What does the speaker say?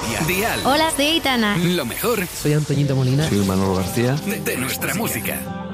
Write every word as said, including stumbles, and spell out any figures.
Dial. Hola, soy Aitana. Lo mejor Soy Antoñito Molina. Soy Manolo García. de, de nuestra música.